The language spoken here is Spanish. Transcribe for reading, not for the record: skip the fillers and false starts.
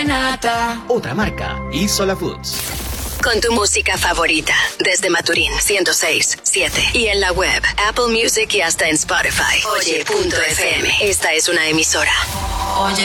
Vallenata. Otra marca, Isola Foods. Con tu música favorita, desde Maturín 106.7 y en la web, Apple Music y hasta en Spotify. Oye.fm. Esta es una emisora. Oye.